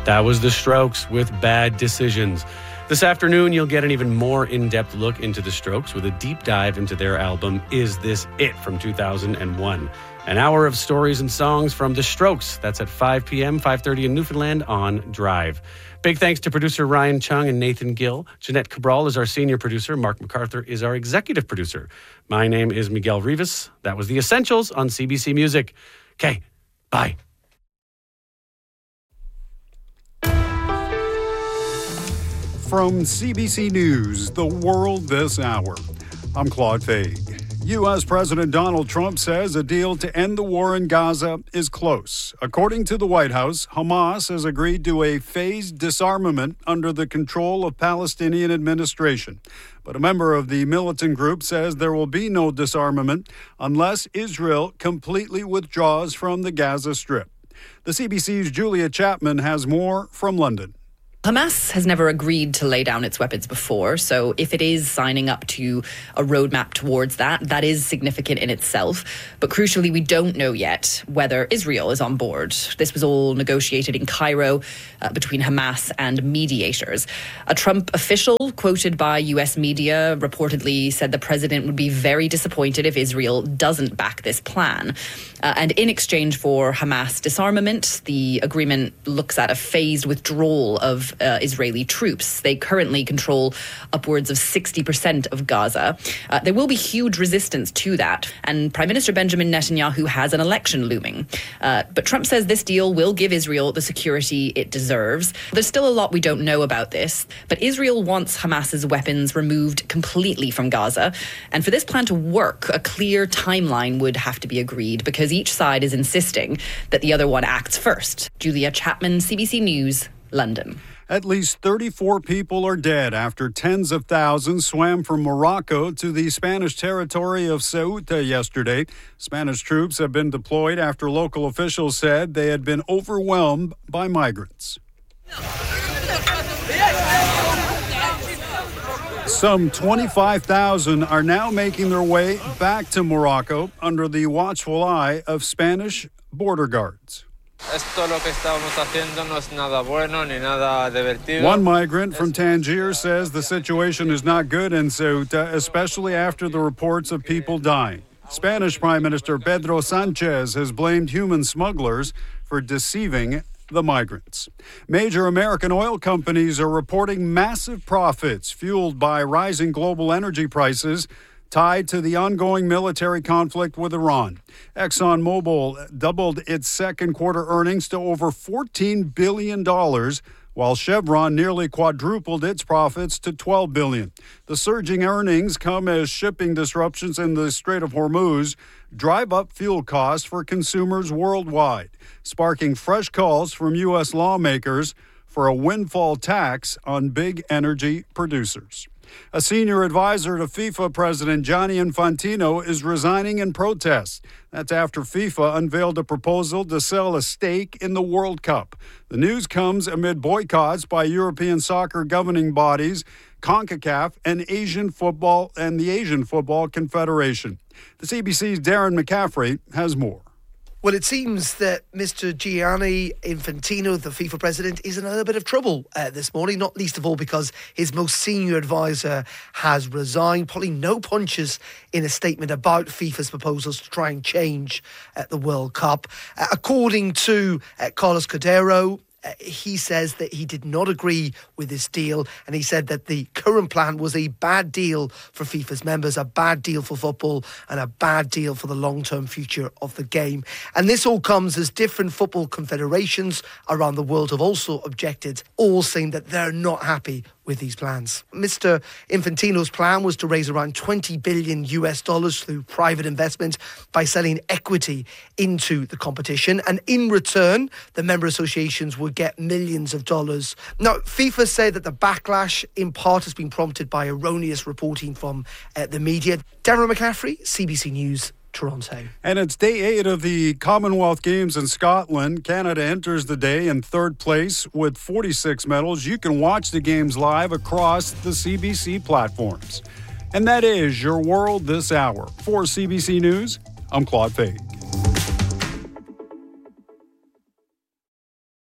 That was The Strokes with Bad Decisions. This afternoon, you'll get an even more in-depth look into The Strokes with a deep dive into their album, Is This It? From 2001. An hour of stories and songs from The Strokes. That's at 5 p.m., 5:30 in Newfoundland on Drive. Big thanks to producer Ryan Chung and Nathan Gill. Jeanette Cabral is our senior producer. Mark MacArthur is our executive producer. My name is Miguel Rivas. That was The Essentials on CBC Music. Okay, bye. From CBC News, The World This Hour, I'm Claude Faig. U.S. President Donald Trump says a deal to end the war in Gaza is close. According to the White House, Hamas has agreed to a phased disarmament under the control of Palestinian administration. But a member of the militant group says there will be no disarmament unless Israel completely withdraws from the Gaza Strip. The CBC's Julia Chapman has more from London. Hamas has never agreed to lay down its weapons before, so if it is signing up to a roadmap towards that, that is significant in itself. But crucially, we don't know yet whether Israel is on board. This was all negotiated in Cairo between Hamas and mediators. A Trump official quoted by U.S. media reportedly said the president would be very disappointed if Israel doesn't back this plan. And in exchange for Hamas disarmament, the agreement looks at a phased withdrawal of Israeli troops. They currently control upwards of 60% of Gaza. There will be huge resistance to that, and Prime Minister Benjamin Netanyahu has an election looming. But Trump says this deal will give Israel the security it deserves. There's still a lot we don't know about this, but Israel wants Hamas's weapons removed completely from Gaza. And for this plan to work, a clear timeline would have to be agreed because each side is insisting that the other one acts first. Julia Chapman, CBC News, London. At least 34 people are dead after tens of thousands swam from Morocco to the Spanish territory of Ceuta yesterday. Spanish troops have been deployed after local officials said they had been overwhelmed by migrants. Some 25,000 are now making their way back to Morocco under the watchful eye of Spanish border guards. One migrant from Tangier says the situation is not good in Ceuta, especially after the reports of people dying. Spanish Prime Minister Pedro Sanchez has blamed human smugglers for deceiving the migrants. Major American oil companies are reporting massive profits fueled by rising global energy prices tied to the ongoing military conflict with Iran. ExxonMobil doubled its second quarter earnings to over $14 billion, while Chevron nearly quadrupled its profits to $12 billion. The surging earnings come as shipping disruptions in the Strait of Hormuz drive up fuel costs for consumers worldwide, sparking fresh calls from U.S. lawmakers for a windfall tax on big energy producers. A senior advisor to FIFA President Gianni Infantino is resigning in protest. That's after FIFA unveiled a proposal to sell a stake in the World Cup. The news comes amid boycotts by European soccer governing bodies, CONCACAF, and the Asian Football Confederation. The CBC's Darren McCaffrey has more. Well, it seems that Mr. Gianni Infantino, the FIFA president, is in a little bit of trouble this morning, not least of all because his most senior advisor has resigned, pulling no punches in a statement about FIFA's proposals to try and change the World Cup. According to Carlos Cordero, he says that he did not agree with this deal, and he said that the current plan was a bad deal for FIFA's members, a bad deal for football, and a bad deal for the long-term future of the game. And this all comes as different football confederations around the world have also objected, all saying that they're not happy with these plans. Mr. Infantino's plan was to raise around $20 billion through private investment by selling equity into the competition. And in return, the member associations would get millions of dollars. Now, FIFA say that the backlash in part has been prompted by erroneous reporting from the media. Darren McCaffrey, CBC News, Toronto. And it's day 8 of the Commonwealth Games in Scotland. Canada enters the day in third place with 46 medals. You can watch the games live across the CBC platforms. And that is your World This Hour. For CBC News, I'm Claude Faig.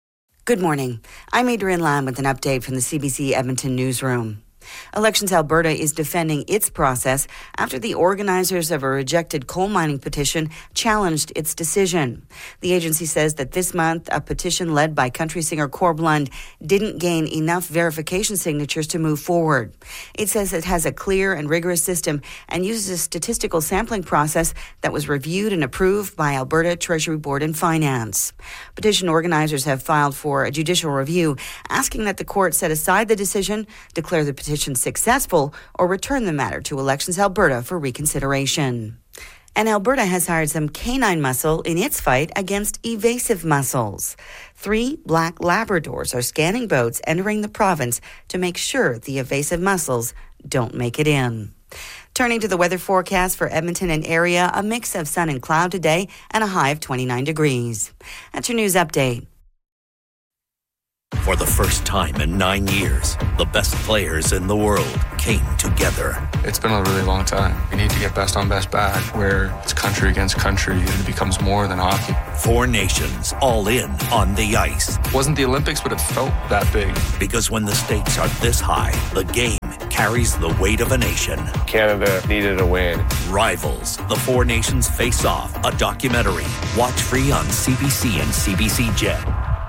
Good morning. I'm Adrienne Lamb with an update from the CBC Edmonton newsroom. Elections Alberta is defending its process after the organizers of a rejected coal mining petition challenged its decision. The agency says that this month, a petition led by country singer Corb Lund didn't gain enough verification signatures to move forward. It says it has a clear and rigorous system and uses a statistical sampling process that was reviewed and approved by Alberta Treasury Board and Finance. Petition organizers have filed for a judicial review, asking that the court set aside the decision, declare the petition successful, or return the matter to Elections Alberta for reconsideration. And Alberta has hired some canine muscle in its fight against evasive mussels. 3 black Labradors are scanning boats entering the province to make sure the evasive mussels don't make it in. Turning to the weather forecast for Edmonton and area, a mix of sun and cloud today and a high of 29 degrees. That's your news update. For the first time in 9 years, the best players in the world came together. It's been a really long time. We need to get best on best back, where it's country against country and it becomes more than hockey. 4 nations all in on the ice. It wasn't the Olympics, but it felt that big. Because when the stakes are this high, the game carries the weight of a nation. Canada needed a win. Rivals, the 4 nations face off, a documentary. Watch free on CBC and CBC Jet.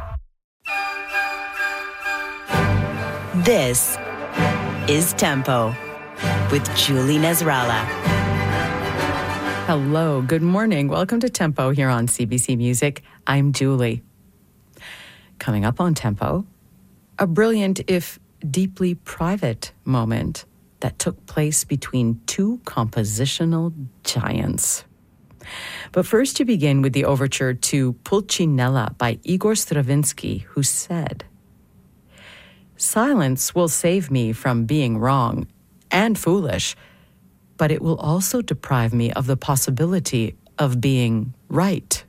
This is Tempo with Julie Nasrallah. Hello, good morning. Welcome to Tempo here on CBC Music. I'm Julie. Coming up on Tempo, a brilliant, if deeply private moment that took place between 2 compositional giants. But first, to begin with the overture to Pulcinella by Igor Stravinsky, who said, "Silence will save me from being wrong and foolish, but it will also deprive me of the possibility of being right."